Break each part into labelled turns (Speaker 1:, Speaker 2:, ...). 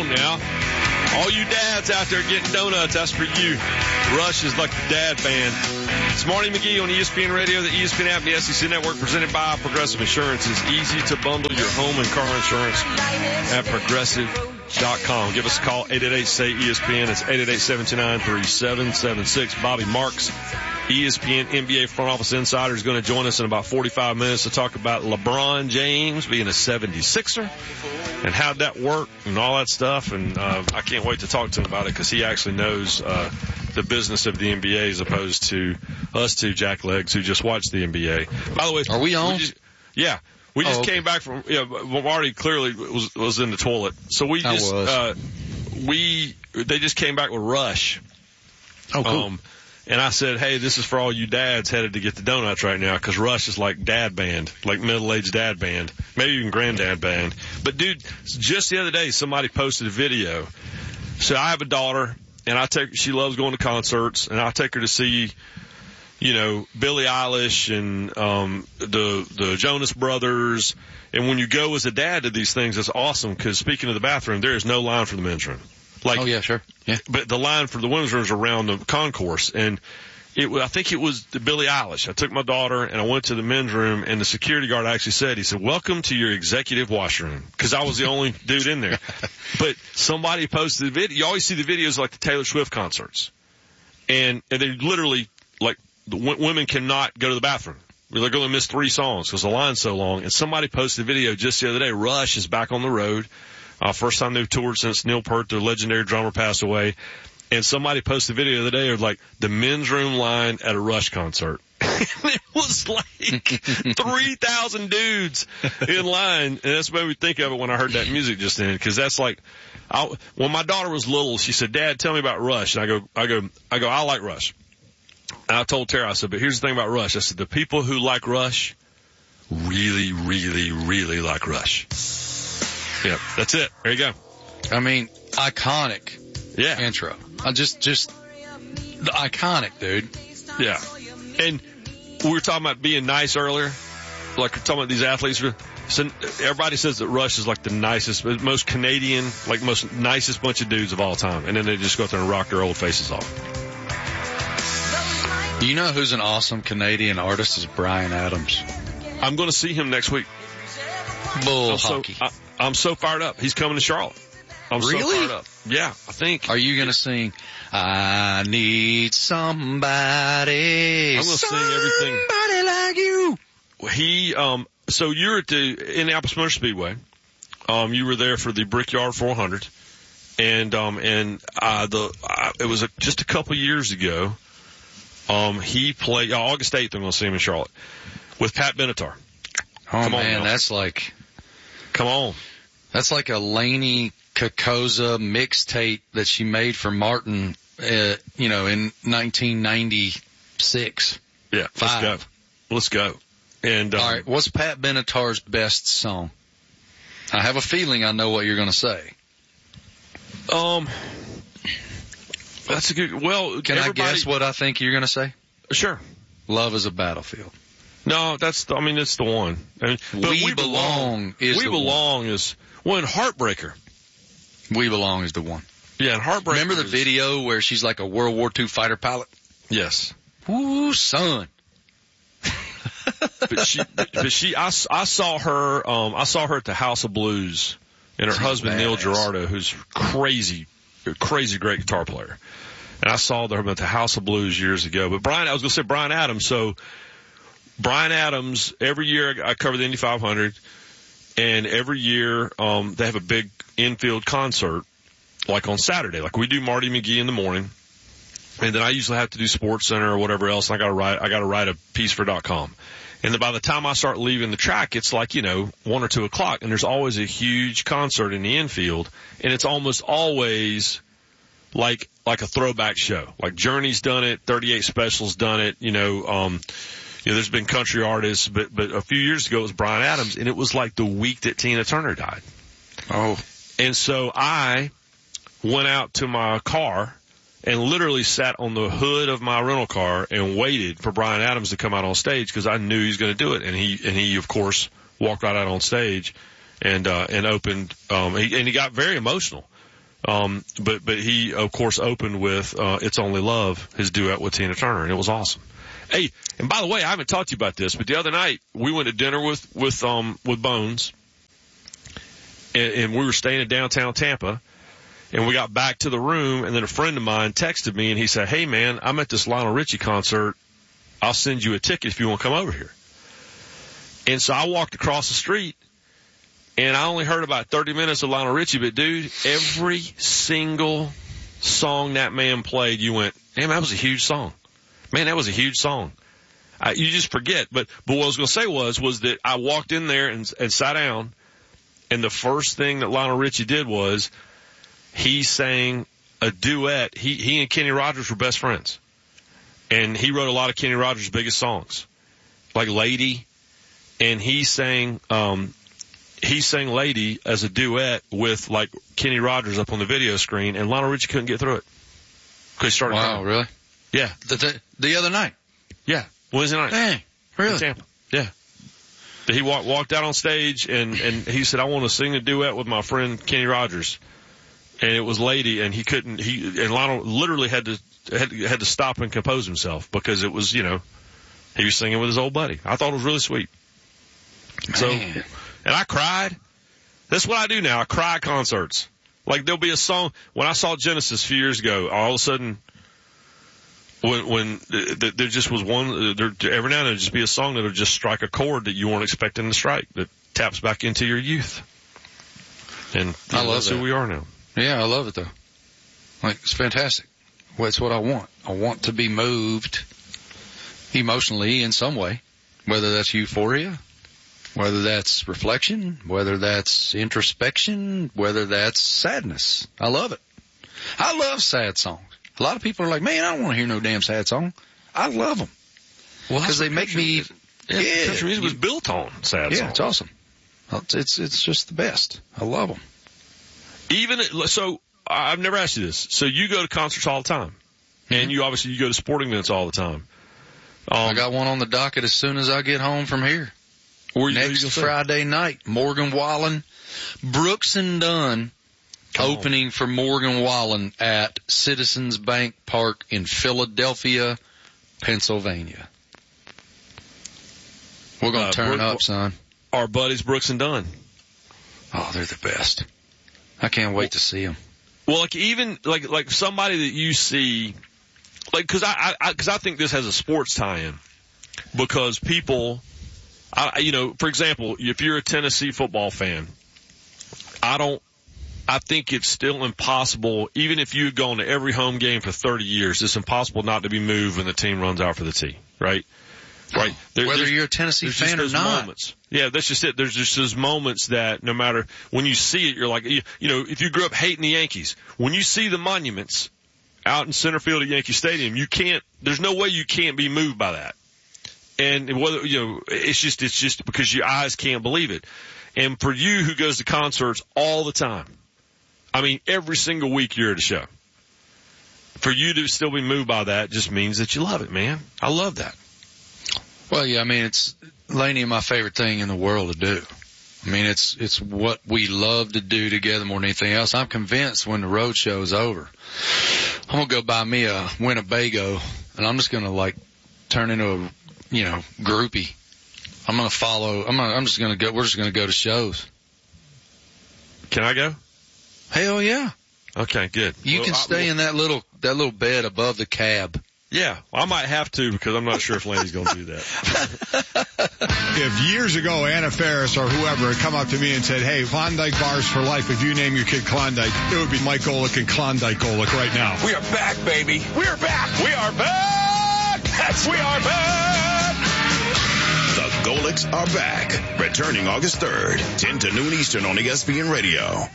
Speaker 1: on now. All you dads out there getting donuts, that's for you. Rush is like the dad band. It's Marty McGee on ESPN Radio, the ESPN app, and the SEC Network, presented by Progressive Insurance. It's easy to bundle your home and car insurance at Progressive.com. Give us a call, 888-SAY-ESPN. It's 888-729-3776. Bobby Marks, ESPN NBA front office insider, is going to join us in about 45 minutes to talk about LeBron James being a 76er and how'd that work and all that stuff. And I can't wait to talk to him about it because he actually knows the business of the NBA as opposed to us two jacklegs who just watch the NBA. By the way,
Speaker 2: are we on?
Speaker 1: We just came back from, Marty clearly was in the toilet. So they just came back with Rush.
Speaker 2: Oh, cool.
Speaker 1: And I said, hey, this is for all you dads headed to get the donuts right now, because Rush is like dad band, like middle-aged dad band, maybe even granddad band. But, dude, just the other day somebody posted a video. So I have a daughter, and she loves going to concerts, and I take her to see, Billie Eilish and the Jonas Brothers. And when you go as a dad to these things, it's awesome, because speaking of the bathroom, there is no line for the men's room.
Speaker 2: Oh, yeah, sure. Yeah.
Speaker 1: But the line for the women's room is around the concourse. And I think it was Billie Eilish. I took my daughter and I went to the men's room, and the security guard actually said, welcome to your executive washroom. Cause I was the only dude in there. But somebody posted a video. You always see the videos like the Taylor Swift concerts. And they literally, like, the women cannot go to the bathroom. They're going to miss 3 songs because the line's so long. And somebody posted a video just the other day. Rush is back on the road. First time they've toured since Neil Peart, the legendary drummer, passed away. And somebody posted a video the other day of like the men's room line at a Rush concert. It was like 3,000 dudes in line. And that's what made me think of it when I heard that music just then. Cause that's like, when my daughter was little, she said, Dad, tell me about Rush. And I go, I like Rush. And I told Tara, I said, but here's the thing about Rush. I said, the people who like Rush really, really, really like Rush. Yeah, that's it. There you go.
Speaker 2: I mean, iconic.
Speaker 1: Yeah.
Speaker 2: Intro. Just the iconic, dude.
Speaker 1: Yeah. And we were talking about being nice earlier. Like, we're talking about these athletes. So everybody says that Rush is like the nicest, most Canadian, like most nicest bunch of dudes of all time. And then they just go out there and rock their old faces off.
Speaker 2: You know who's an awesome Canadian artist is Bryan Adams.
Speaker 1: I'm going to see him next week.
Speaker 2: Bull hockey.
Speaker 1: I'm so fired up. He's coming to Charlotte. I'm
Speaker 2: really?
Speaker 1: So fired up. Yeah, I think.
Speaker 2: Are you going to sing, I need somebody?
Speaker 1: I'm going to sing everything.
Speaker 2: Somebody like you.
Speaker 1: So you're at the Indianapolis Motor Speedway. You were there for the Brickyard 400. And it was just a couple years ago. He played, August 8th, I'm going to see him in Charlotte with Pat Benatar.
Speaker 2: Oh, man, that's like.
Speaker 1: Come on.
Speaker 2: That's like a Lainey Kokoza mixtape that she made for Martin, in 1996.
Speaker 1: Yeah, let's go. And,
Speaker 2: all right, what's Pat Benatar's best song? I have a feeling I know what you're going to say.
Speaker 1: That's a good,
Speaker 2: Can I guess what I think you're going to say?
Speaker 1: Sure.
Speaker 2: Love is a Battlefield.
Speaker 1: No, it's the one.
Speaker 2: We Belong is
Speaker 1: and Heartbreaker.
Speaker 2: We Belong is the one.
Speaker 1: Yeah, and Heartbreaker.
Speaker 2: Remember the video where she's like a World War II fighter pilot?
Speaker 1: Yes.
Speaker 2: Woo, son.
Speaker 1: I saw her at the House of Blues, and her husband, Neil Girardo, who's crazy great guitar player. And I saw them at the House of Blues years ago. But Bryan Adams. So Bryan Adams, every year I cover the Indy 500, and every year they have a big infield concert, like on Saturday. Like we do Marty McGee in the morning, and then I usually have to do Sports Center or whatever else. And I got to write a piece for .com. And then by the time I start leaving the track, it's like 1 or 2 o'clock, and there's always a huge concert in the infield, and it's almost always like a throwback show. Like Journey's done it, 38 Special's done it, there's been country artists, but a few years ago it was Bryan Adams, and it was like the week that Tina Turner died.
Speaker 2: Oh.
Speaker 1: And so I went out to my car and literally sat on the hood of my rental car and waited for Bryan Adams to come out on stage because I knew he was going to do it. And he of course walked right out on stage and opened, and he got very emotional. But he, of course, opened with, It's Only Love, his duet with Tina Turner, and it was awesome. Hey, and by the way, I haven't talked to you about this, but the other night we went to dinner with Bones, and we were staying in downtown Tampa, and we got back to the room, and then a friend of mine texted me, and he said, hey man, I'm at this Lionel Richie concert. I'll send you a ticket if you want to come over here. And so I walked across the street, and I only heard about 30 minutes of Lionel Richie, but dude, every single song that man played, you went, man, that was a huge song. Man, that was a huge song. You just forget. But what I was going to say was that I walked in there and sat down, and the first thing that Lionel Richie did was he sang a duet. He and Kenny Rogers were best friends. And he wrote a lot of Kenny Rogers' biggest songs, like Lady, and he sang Lady as a duet with like Kenny Rogers up on the video screen, and Lionel Richie couldn't get through it. Because he started crying.
Speaker 2: Wow, really?
Speaker 1: Yeah.
Speaker 2: The other night?
Speaker 1: Yeah. Wednesday night.
Speaker 2: Dang, really?
Speaker 1: In Tampa. Yeah. He walked out on stage and he said, I want to sing a duet with my friend Kenny Rogers. And it was Lady, and and Lionel literally had to stop and compose himself because it was, he was singing with his old buddy. I thought it was really sweet.
Speaker 2: Man.
Speaker 1: So, and I cried. That's what I do now. I cry at concerts. Like there'll be a song, when I saw Genesis a few years ago, all of a sudden, when there just was one, every now and then there'd just be a song that'll just strike a chord that you weren't expecting to strike, that taps back into your youth. And
Speaker 2: I love
Speaker 1: that's
Speaker 2: that.
Speaker 1: who we are now.
Speaker 2: Yeah, I love it though. Like, it's fantastic. Well, it's what I want. I want to be moved emotionally in some way, whether that's euphoria, whether that's reflection, whether that's introspection, whether that's sadness. I love it. I love sad songs. A lot of people are like, man, I don't want to hear no damn sad song. I love them.
Speaker 1: Well,
Speaker 2: because they make me,
Speaker 1: country music was built on sad songs.
Speaker 2: Yeah, it's awesome. It's just the best. I love them.
Speaker 1: So I've never asked you this. So you go to concerts all the time, and you go to sporting events all the time.
Speaker 2: I got one on the docket as soon as I get home from here. Next Friday night, Morgan Wallen, Brooks and Dunn, opening for Morgan Wallen at Citizens Bank Park in Philadelphia, Pennsylvania. We're going to turn up, son.
Speaker 1: Our buddies Brooks and Dunn.
Speaker 2: Oh, they're the best. I can't wait to see them.
Speaker 1: Well, like even like somebody that you see, like because I think this has a sports tie-in, because people, for example, if you're a Tennessee football fan, I think it's still impossible, even if you've gone to every home game for 30 years, it's impossible not to be moved when the team runs out for the tee, right? Right.
Speaker 2: Whether you're a Tennessee fan or not.
Speaker 1: Moments. Yeah, that's just it. There's just those moments that no matter, when you see it, you're like, if you grew up hating the Yankees, when you see the monuments out in center field at Yankee Stadium, there's no way you can't be moved by that. And whether, it's just because your eyes can't believe it. And for you who goes to concerts all the time, I mean, every single week you're at a show, for you to still be moved by that just means that you love it, man. I love that.
Speaker 2: Well, yeah, I mean, it's Laney, my favorite thing in the world to do. I mean, it's what we love to do together more than anything else. I'm convinced when the road show is over, I'm going to go buy me a Winnebago, and I'm just going to turn into a, groupie. I'm going to follow, we're just going to go to shows.
Speaker 1: Can I go?
Speaker 2: Hell yeah.
Speaker 1: Okay, good.
Speaker 2: You can stay in that little bed above the cab.
Speaker 1: Yeah, I might have to, because I'm not sure if Laney's going to do that.
Speaker 3: If years ago Anna Faris or whoever had come up to me and said, hey, Klondike bars for life, if you name your kid Klondike, it would be Mike Golick and Klondike Golick right now.
Speaker 4: We are back, baby. We are back. We are back. Yes, we are back.
Speaker 5: The Golicks are back. Returning August 3rd, 10 to noon Eastern on ESPN Radio.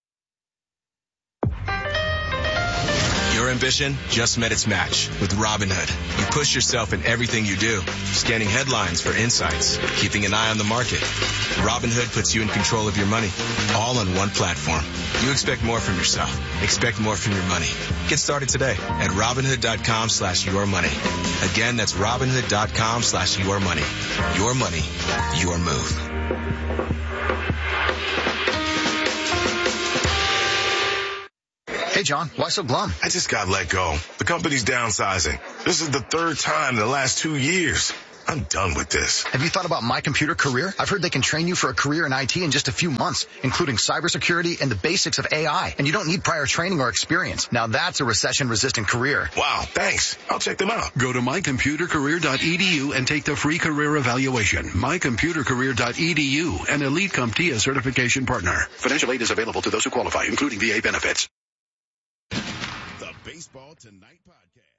Speaker 6: Your ambition just met its match with Robinhood. You push yourself in everything you do, scanning headlines for insights, keeping an eye on the market. Robinhood puts you in control of your money, all on one platform. You expect more from yourself. Expect more from your money. Get started today at Robinhood.com/yourmoney. Again, that's Robinhood.com/yourmoney. Your money, your move.
Speaker 7: John. Why so glum?
Speaker 8: I just got let go. The company's downsizing. This is the third time in the last 2 years. I'm done with this.
Speaker 7: Have you thought about My Computer Career? I've heard they can train you for a career in IT in just a few months, including cybersecurity and the basics of AI. And you don't need prior training or experience. Now that's a recession-resistant career.
Speaker 8: Wow, thanks. I'll check them out.
Speaker 9: Go to mycomputercareer.edu and take the free career evaluation. Mycomputercareer.edu, an Elite CompTIA certification partner. Financial aid is available to those who qualify, including VA benefits.
Speaker 5: The Baseball Tonight Podcast.